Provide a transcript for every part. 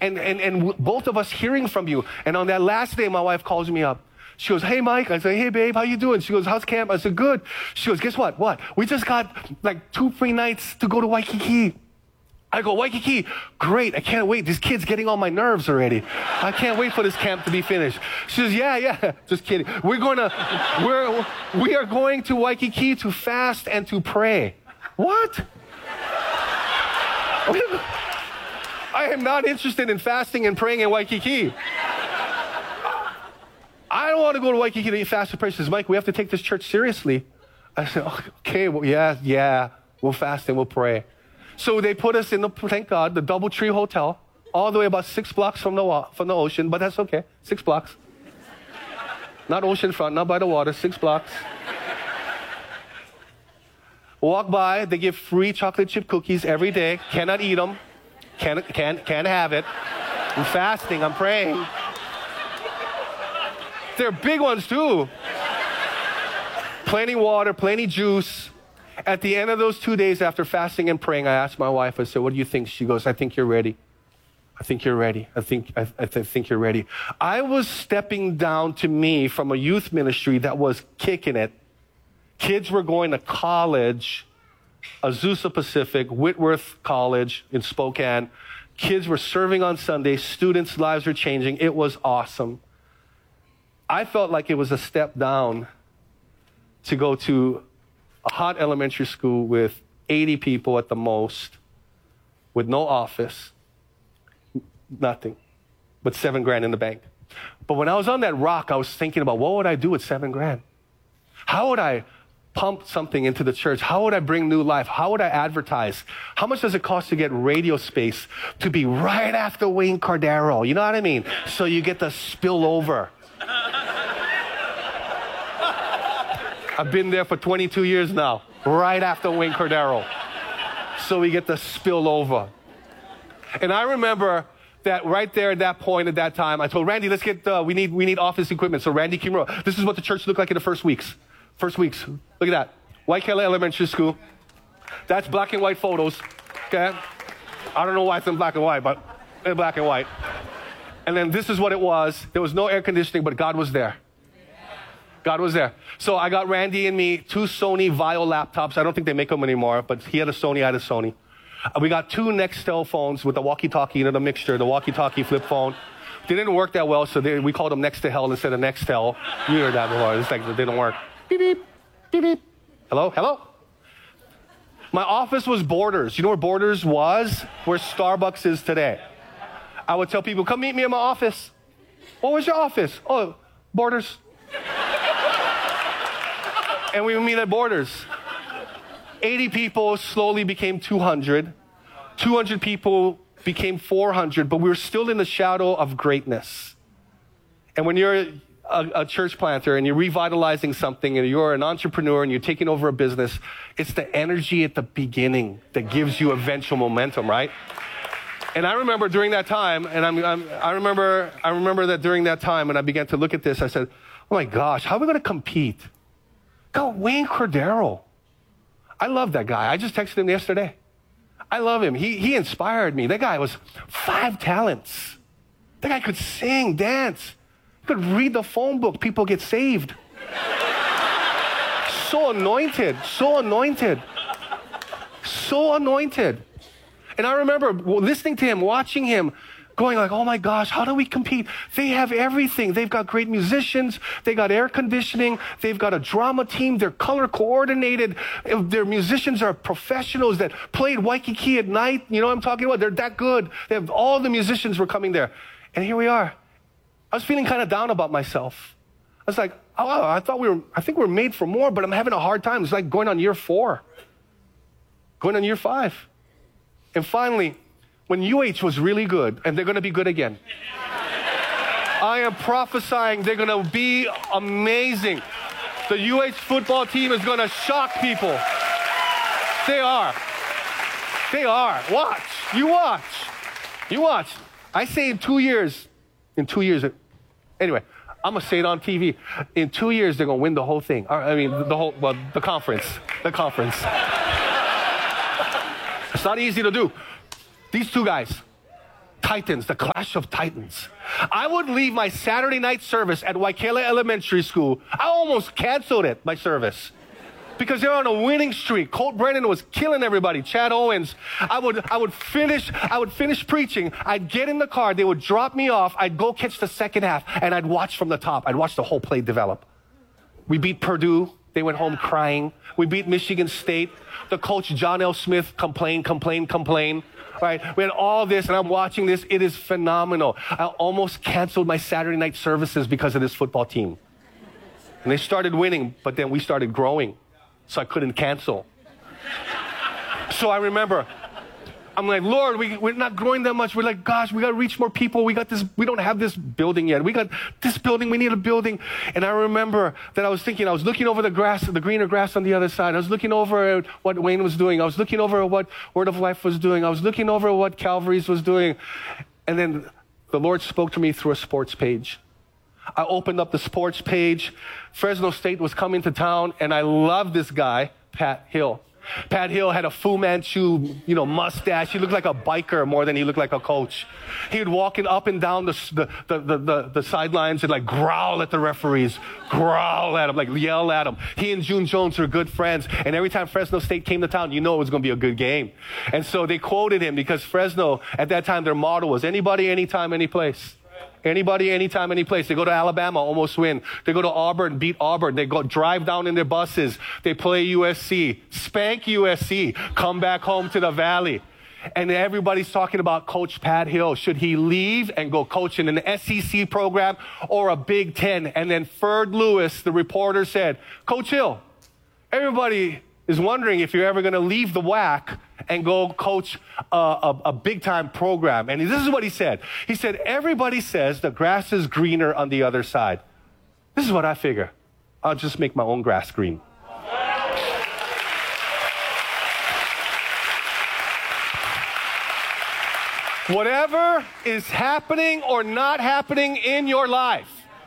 and both of us hearing from you. And on that last day, my wife calls me up. She goes, hey, Mike. I say, hey, babe, how you doing? She goes, how's camp? I said, good. She goes, guess what? What? We just got like 2 free nights to go to Waikiki. I go, Waikiki, great. I can't wait. This kid's getting on my nerves already. I can't wait for this camp to be finished. She says, yeah. Just kidding. We are going to Waikiki to fast and to pray. What? I am not interested in fasting and praying in Waikiki. I don't want to go to Waikiki to fast and pray. She says, Mike, we have to take this church seriously. I said, okay, well, yeah, we'll fast and we'll pray. So they put us in thank God, the DoubleTree Hotel, all the way about 6 blocks from the ocean, but that's okay, 6 blocks. Not oceanfront, not by the water, 6 blocks. Walk by, they give free chocolate chip cookies every day. Cannot eat them, can't have it. I'm fasting, I'm praying. They're big ones too. Plenty water, plenty juice. At the end of those 2 days after fasting and praying, I asked my wife, I said, what do you think? She goes, I think you're ready. I think you're ready. I think you're ready. I was stepping down to me from a youth ministry that was kicking it. Kids were going to college, Azusa Pacific, Whitworth College in Spokane. Kids were serving on Sundays. Students' lives were changing. It was awesome. I felt like it was a step down to go to a hot elementary school with 80 people at the most, with no office, nothing, but $7,000 in the bank. But when I was on that rock, I was thinking about what would I do with $7,000? How would I pump something into the church? How would I bring new life? How would I advertise? How much does it cost to get radio space to be right after Wayne Cordero? You know what I mean? So you get the spillover. I've been there for 22 years now, right after Wayne Cordero. So we get the spillover. And I remember that right there at that point, at that time, I told Randy, let's get, we need office equipment. So Randy came over. This is what the church looked like in the first weeks. Look at that. Waikele Elementary School. That's black and white photos, okay? I don't know why it's in black and white, but in black and white. And then this is what it was. There was no air conditioning, but God was there. God was there. So I got Randy and me 2 Sony Vio laptops. I don't think they make them anymore, but he had a Sony, I had a Sony. We got 2 Nextel phones with the walkie-talkie, the mixture, the walkie-talkie flip phone. They didn't work that well, so we called them Next to Hell instead of Nextel. You heard that before. It's like they didn't work. Beep, beep, beep, beep. Hello? My office was Borders. You know where Borders was? Where Starbucks is today. I would tell people, come meet me in my office. What was your office? Oh, Borders. And we would meet at Borders. 80 people slowly became 200. 200 people became 400, but we were still in the shadow of greatness. And when you're a church planter and you're revitalizing something and you're an entrepreneur and you're taking over a business, it's the energy at the beginning that gives you eventual momentum, right? And I remember during that time, and I remember that during that time when I began to look at this, I said, oh my gosh, how are we going to compete? God, Wayne Cordero. I love that guy. I just texted him yesterday. I love him. He inspired me. That guy was 5 talents. That guy could sing, dance. He could read the phone book. People get saved. So anointed. And I remember listening to him, watching him, going like, oh my gosh, how do we compete? They have everything. They've got great musicians. They got air conditioning. They've got a drama team. They're color coordinated. Their musicians are professionals that played Waikiki at night. You know what I'm talking about? They're that good. All the musicians were coming there. And here we are. I was feeling kind of down about myself. I was like, oh, I think we were made for more, but I'm having a hard time. It's like going on year 4, going on year 5. And finally, when UH was really good, and they're going to be good again, I am prophesying they're going to be amazing. The UH football team is going to shock people. They are. Watch. You watch. I say in 2 years, anyway, I'm going to say it on TV. In 2 years, they're going to win the whole thing. The conference. It's not easy to do. These 2 guys, Titans, the Clash of Titans. I would leave my Saturday night service at Waikele Elementary School. I almost canceled it, my service, because they're on a winning streak. Colt Brennan was killing everybody. Chad Owens. I would finish preaching. I'd get in the car. They would drop me off. I'd go catch the second half, and I'd watch from the top. I'd watch the whole play develop. We beat Purdue. They went home crying. We beat Michigan State. The coach, John L. Smith, complained. Right? We had all this, and I'm watching this. It is phenomenal. I almost canceled my Saturday night services because of this football team. And they started winning, but then we started growing, so I couldn't cancel. So I remember, I'm like, Lord, we're not growing that much. We're like, gosh, we got to reach more people. We don't have this building yet. We got this building. We need a building. And I remember that I was looking over the grass, the greener grass on the other side. I was looking over at what Wayne was doing. I was looking over at what Word of Life was doing. I was looking over at what Calvary's was doing. And then the Lord spoke to me through a sports page. I opened up the sports page. Fresno State was coming to town, and I loved this guy, Pat Hill. Pat Hill had a Fu Manchu, mustache. He looked like a biker more than he looked like a coach. He would walk up and down the sidelines and like growl at the referees, growl at them, like yell at them. He and June Jones were good friends. And every time Fresno State came to town, it was going to be a good game. And so they quoted him because Fresno, at that time, their motto was anybody, anytime, any place. Anybody, anytime, any place. They go to Alabama, almost win. They go to Auburn, beat Auburn. They go drive down in their buses. They play USC, spank USC, come back home to the Valley. And everybody's talking about Coach Pat Hill. Should he leave and go coach in an SEC program or a Big Ten? And then Ferd Lewis, the reporter, said, Coach Hill, everybody is wondering if you're ever going to leave the WAC and go coach a big-time program. And this is what he said. He said, everybody says the grass is greener on the other side. This is what I figure. I'll just make my own grass green. Whatever is happening or not happening in your life,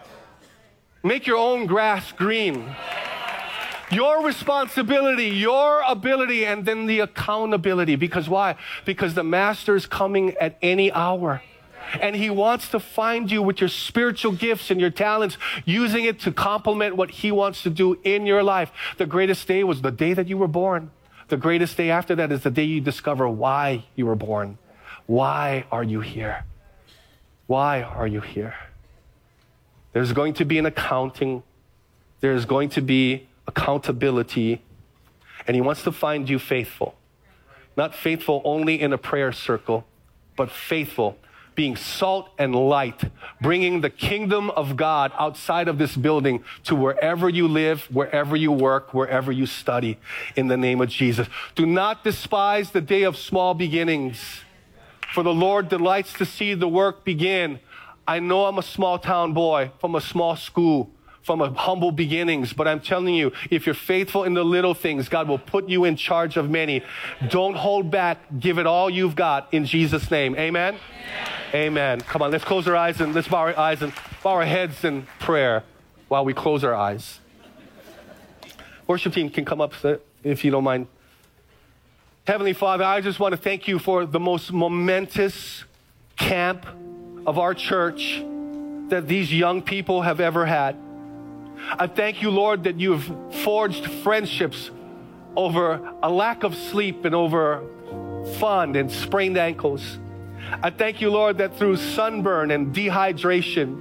make your own grass green. Your responsibility, your ability, and then the accountability. Because why? Because the Master's coming at any hour. And he wants to find you with your spiritual gifts and your talents, using it to complement what he wants to do in your life. The greatest day was the day that you were born. The greatest day after that is the day you discover why you were born. Why are you here? Why are you here? There's going to be an accounting. There's going to be accountability, and he wants to find you faithful. Not faithful only in a prayer circle, but faithful, being salt and light, bringing the kingdom of God outside of this building to wherever you live, wherever you work, wherever you study, in the name of Jesus. Do not despise the day of small beginnings, for the Lord delights to see the work begin. I know I'm a small town boy from a small school, from a humble beginnings, but I'm telling you, if you're faithful in the little things, God will put you in charge of many. Don't hold back. Give it all you've got in Jesus' name. Amen? Amen. Come on, let's close our eyes and let's bow our eyes and bow our heads in prayer while we close our eyes. Worship team can come up if you don't mind. Heavenly Father, I just want to thank you for the most momentous camp of our church that these young people have ever had. I thank you, Lord, that you have forged friendships over a lack of sleep and over fun and sprained ankles. I thank you, Lord, that through sunburn and dehydration,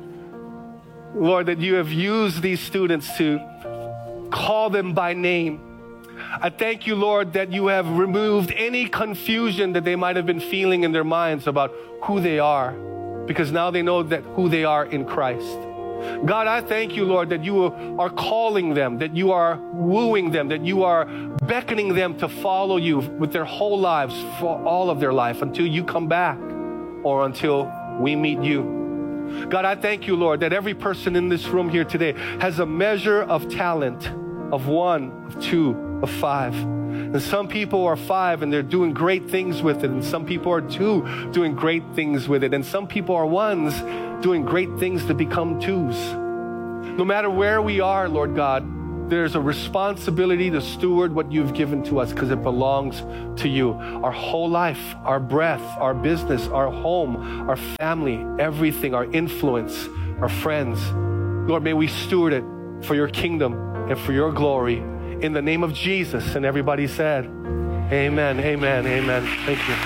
Lord, that you have used these students to call them by name. I thank you, Lord, that you have removed any confusion that they might have been feeling in their minds about who they are, because now they know that who they are in Christ. God, I thank you, Lord, that you are calling them, that you are wooing them, that you are beckoning them to follow you with their whole lives, for all of their life, until you come back or until we meet you. God, I thank you, Lord, that every person in this room here today has a measure of talent, of 1, of 2, of 5. And some people are 5 and they're doing great things with it. And some people are 2 doing great things with it. And some people are 1s doing great things to become 2s. No matter where we are, Lord God, there's a responsibility to steward what you've given to us because it belongs to you. Our whole life, our breath, our business, our home, our family, everything, our influence, our friends. Lord, may we steward it for your kingdom and for your glory in the name of Jesus. And everybody said, amen, amen, amen. Thank you.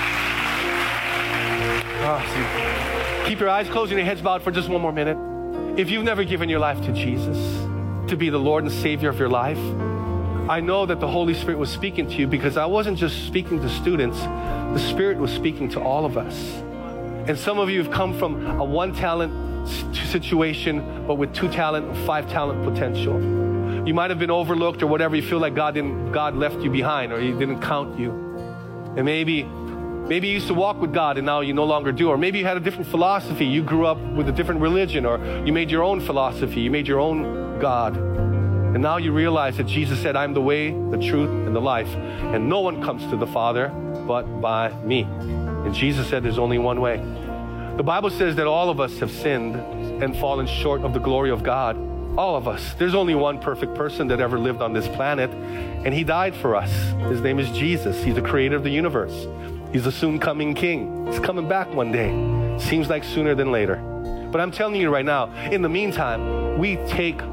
Awesome. Keep your eyes closed and your heads bowed for just one more minute. If you've never given your life to Jesus, to be the Lord and Savior of your life, I know that the Holy Spirit was speaking to you, because I wasn't just speaking to students. The Spirit was speaking to all of us. And some of you have come from a 1 talent situation, but with 2 talent or 5 talent potential. You might have been overlooked or whatever. You feel like God left you behind, or He didn't count you. And maybe you used to walk with God and now you no longer do. Or maybe you had a different philosophy. You grew up with a different religion, or you made your own philosophy. You made your own God. And now you realize that Jesus said, I'm the way, the truth, and the life. And no one comes to the Father but by me. And Jesus said there's only one way. The Bible says that all of us have sinned and fallen short of the glory of God. All of us. There's only one perfect person that ever lived on this planet, and He died for us. His name is Jesus. He's the creator of the universe. He's the soon coming King. He's coming back one day. Seems like sooner than later. But I'm telling you right now, in the meantime, we take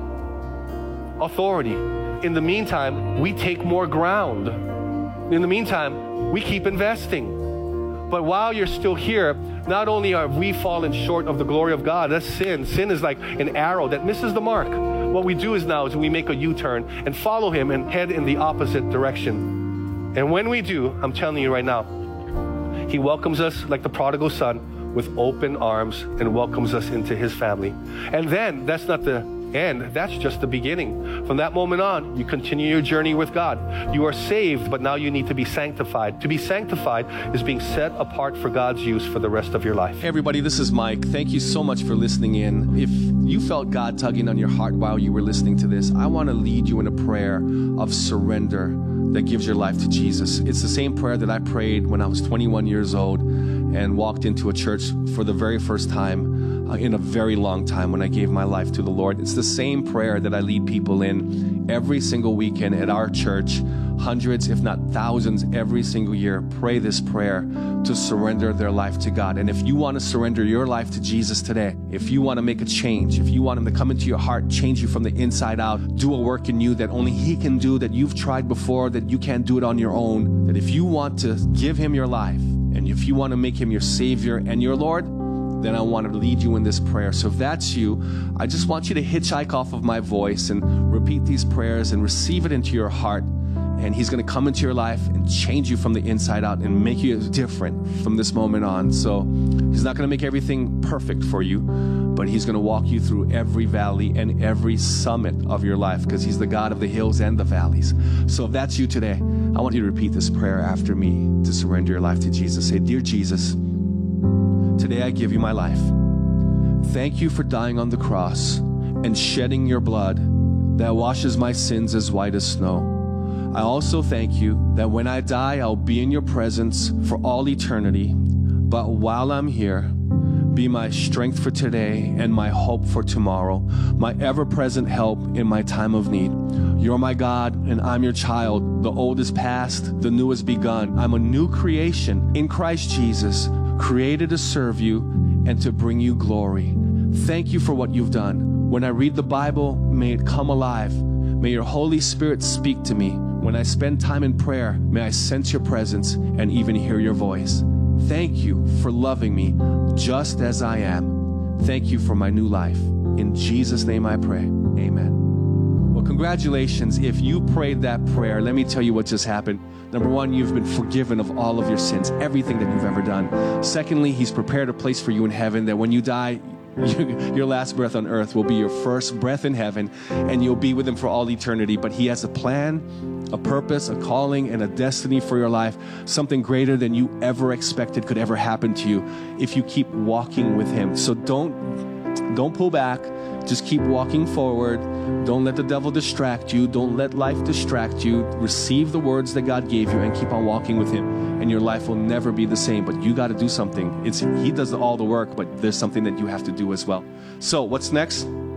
authority. In the meantime, we take more ground. In the meantime, we keep investing. But while you're still here, not only have we fallen short of the glory of God, that's sin. Sin is like an arrow that misses the mark. What we do is we make a U-turn and follow Him and head in the opposite direction. And when we do, I'm telling you right now, He welcomes us like the prodigal son with open arms and welcomes us into His family. And then that's not the end. That's just the beginning. From that moment on, you continue your journey with God. You are saved, but now you need to be sanctified. To be sanctified is being set apart for God's use for the rest of your life. Hey everybody, this is Mike. Thank you so much for listening in. If you felt God tugging on your heart while you were listening to this, I want to lead you in a prayer of surrender that gives your life to Jesus. It's the same prayer that I prayed when I was 21 years old and walked into a church for the very first time in a very long time when I gave my life to the Lord. It's the same prayer that I lead people in every single weekend at our church. Hundreds, if not thousands, every single year pray this prayer to surrender their life to God. And if you want to surrender your life to Jesus today, if you want to make a change, if you want Him to come into your heart, change you from the inside out, do a work in you that only He can do, that you've tried before, that you can't do it on your own, that if you want to give Him your life, and if you want to make Him your Savior and your Lord, then I want to lead you in this prayer. So if that's you, I just want you to hitchhike off of my voice and repeat these prayers and receive it into your heart. And He's going to come into your life and change you from the inside out and make you different from this moment on. So He's not going to make everything perfect for you, but He's going to walk you through every valley and every summit of your life, because He's the God of the hills and the valleys. So if that's you today, I want you to repeat this prayer after me to surrender your life to Jesus. Say, Dear Jesus, today I give you my life. Thank you for dying on the cross and shedding your blood that washes my sins as white as snow. I also thank you that when I die, I'll be in your presence for all eternity. But while I'm here, be my strength for today and my hope for tomorrow, my ever-present help in my time of need. You're my God, and I'm your child. The old is past, the new has begun. I'm a new creation in Christ Jesus, created to serve you and to bring you glory. Thank you for what you've done. When I read the Bible, may it come alive. May your Holy Spirit speak to me. When I spend time in prayer, may I sense your presence and even hear your voice. Thank you for loving me just as I am. Thank you for my new life. In Jesus' name I pray. Amen. Well, congratulations. If you prayed that prayer, let me tell you what just happened. Number one, you've been forgiven of all of your sins, everything that you've ever done. Secondly, He's prepared a place for you in heaven that when you die, your last breath on earth will be your first breath in heaven, and you'll be with Him for all eternity. But He has a plan, a purpose, a calling, and a destiny for your life, something greater than you ever expected could ever happen to you if you keep walking with Him. So don't pull back. Just keep walking forward. Don't let the devil distract you. Don't let life distract you. Receive the words that God gave you and keep on walking with Him, and your life will never be the same. But you got to do something. He does all the work, but there's something that you have to do as well. So what's next?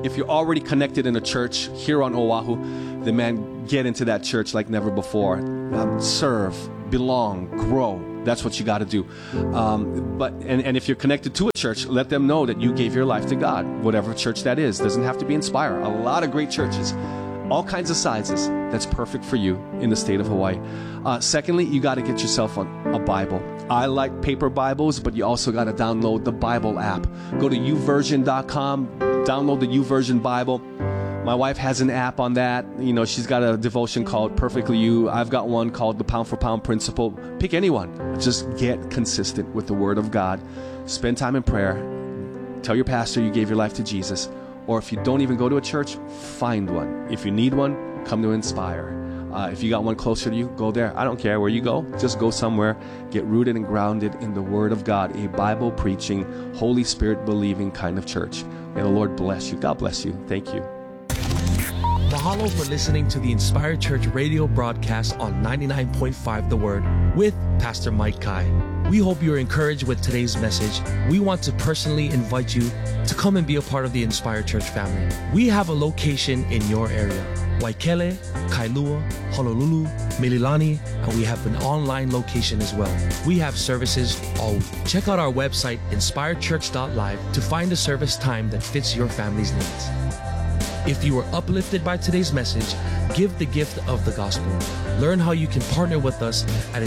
If you're already connected in a church here on Oahu, then man, get into that church like never before. Serve, belong, grow. That's what you got to do. But if you're connected to a church, let them know that you gave your life to God, whatever church that is. Doesn't have to be Inspire. A lot of great churches, all kinds of sizes. That's perfect for you in the state of Hawaii. Secondly, you got to get yourself a Bible. I like paper Bibles, but you also got to download the Bible app. Go to uversion.com, download the YouVersion Bible. My wife has an app on that. You know, she's got a devotion called Perfectly You. I've got one called the Pound for Pound Principle. Pick anyone. Just get consistent with the Word of God. Spend time in prayer. Tell your pastor you gave your life to Jesus. Or if you don't even go to a church, find one. If you need one, come to Inspire. If you got one closer to you, go there. I don't care where you go. Just go somewhere. Get rooted and grounded in the Word of God. A Bible-preaching, Holy Spirit-believing kind of church. May the Lord bless you. God bless you. Thank you. Mahalo for listening to the Inspire Church radio broadcast on 99.5 The Word with Pastor Mike Kai. We hope you're encouraged with today's message. We want to personally invite you to come and be a part of the Inspire Church family. We have a location in your area: Waikele, Kailua, Honolulu, Mililani, and we have an online location as well. We have services all week. Check out our website, inspirechurch.live, to find a service time that fits your family's needs. If you were uplifted by today's message, give the gift of the gospel. Learn how you can partner with us at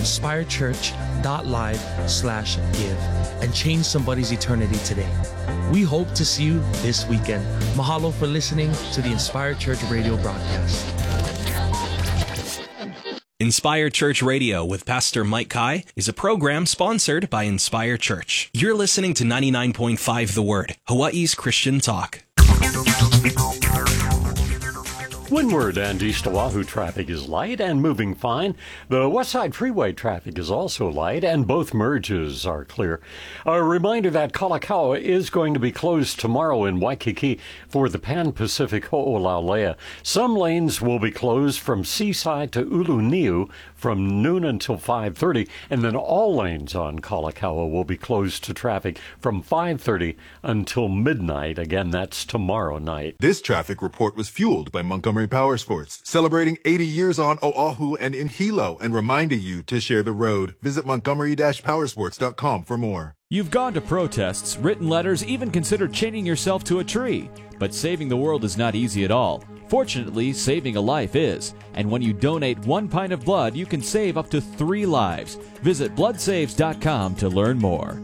inspirechurch.live/give and change somebody's eternity today. We hope to see you this weekend. Mahalo for listening to the Inspire Church radio broadcast. Inspire Church Radio with Pastor Mike Kai is a program sponsored by Inspire Church. You're listening to 99.5 The Word, Hawaii's Christian talk. Windward and East Oahu traffic is light and moving fine. The West Side Freeway traffic is also light, and both merges are clear. A reminder that Kalakaua is going to be closed tomorrow in Waikiki for the Pan-Pacific Ho'olaulea. Some lanes will be closed from Seaside to Uluniu from noon until 5:30, and then all lanes on Kalakaua will be closed to traffic from 5:30 until midnight. Again, that's tomorrow night. This traffic report was fueled by Montgomery Power Sports, celebrating 80 years on Oahu and in Hilo, and reminding you to share the road. Visit montgomery-powersports.com for more. You've gone to protests, written letters, even considered chaining yourself to a tree. But saving the world is not easy at all. Fortunately, saving a life is. And when you donate 1 pint of blood, you can save up to 3 lives. Visit bloodsaves.com to learn more.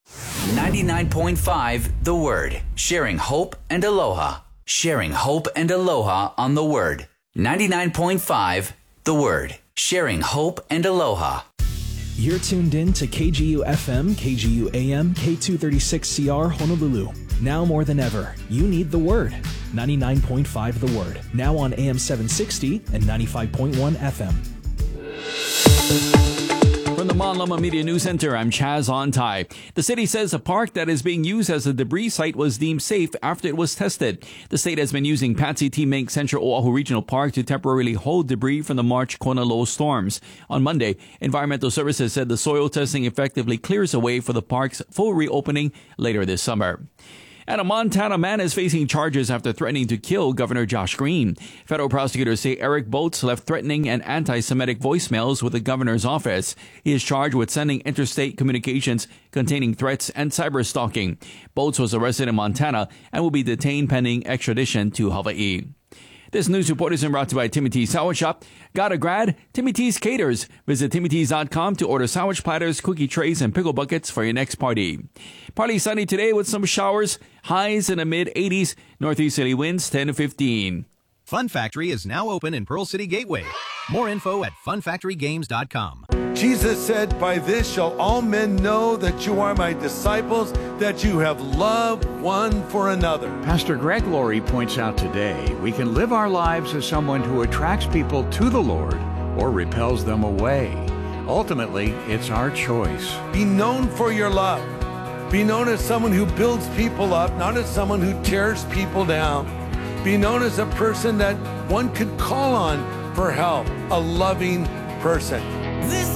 99.5 The Word. Sharing hope and aloha. Sharing hope and aloha on The Word. 99.5 The Word. Sharing hope and aloha. You're tuned in to KGU FM, KGU AM, K236CR Honolulu. Now more than ever, you need The Word. 99.5 The Word. Now on AM 760 and 95.1 FM. From the Mon Lama Media News Center, I'm Chaz Ontai. The city says a park that is being used as a debris site was deemed safe after it was tested. The state has been using Patsy T. Mink Central Oahu Regional Park to temporarily hold debris from the March Kona low storms. On Monday, Environmental Services said the soil testing effectively clears the way for the park's full reopening later this summer. And a Montana man is facing charges after threatening to kill Governor Josh Green. Federal prosecutors say Eric Boats left threatening and anti-Semitic voicemails with the governor's office. He is charged with sending interstate communications containing threats and cyber-stalking. Boats was arrested in Montana and will be detained pending extradition to Hawaii. This news report is brought to you by Timmy T's Sandwich Shop. Got a grad? Timmy T's caters. Visit TimmyT's.com to order sandwich platters, cookie trays, and pickle buckets for your next party. Partly sunny today with some showers. Highs in the mid-80s. Northeasterly winds 10 to 15. Fun Factory is now open in Pearl City Gateway. More info at funfactorygames.com. Jesus said, "By this shall all men know that you are my disciples, that you have love one for another." Pastor Greg Laurie points out today, we can live our lives as someone who attracts people to the Lord or repels them away. Ultimately, it's our choice. Be known for your love. Be known as someone who builds people up, not as someone who tears people down. Be known as a person that one could call on for help, a loving person. This